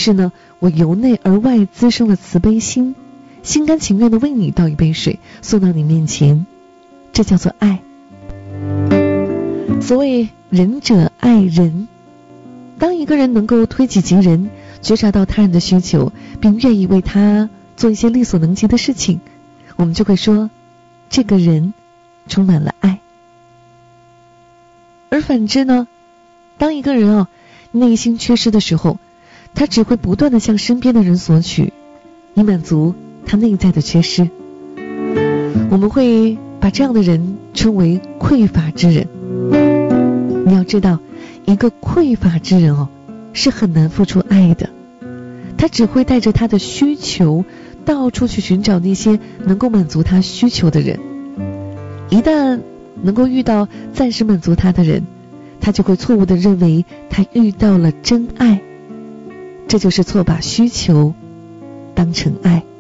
是呢，我由内而外滋生了慈悲心，心甘情愿地为你倒一杯水，送到你面前，这叫做爱。所谓仁者爱人，当一个人能够推己及人，觉察到他人的需求，并愿意为他做一些力所能及的事情，我们就会说这个人充满了爱。而反之呢，当一个人内心缺失的时候，他只会不断地向身边的人索取，以满足他内在的缺失。我们会把这样的人称为匮乏之人。你要知道，一个匮乏之人是很难付出爱的，他只会带着他的需求到处去寻找那些能够满足他需求的人。一旦能够遇到暂时满足他的人，他就会错误地认为他遇到了真爱，这就是错把需求当成爱。